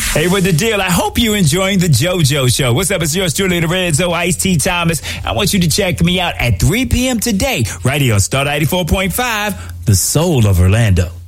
Hey, with the deal, I hope you're enjoying the JoJo Show. What's up? It's yours truly, Lorenzo Ice-T Thomas. I want you to check me out at 3 p.m. today, right here on Star 94.5, the soul of Orlando.